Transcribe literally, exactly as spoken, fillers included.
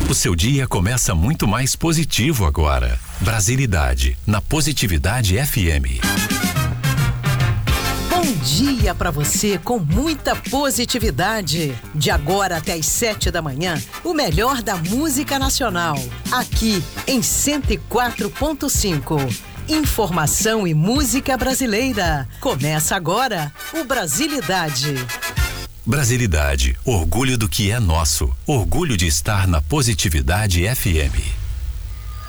O seu dia começa muito mais positivo agora. Brasilidade, na Positividade F M. Bom dia para você com muita positividade. De agora até às sete da manhã, o melhor da música nacional. Aqui em cento e quatro ponto cinco. Informação e música brasileira. Começa agora o Brasilidade. Brasilidade, orgulho do que é nosso. Orgulho de estar na Positividade F M.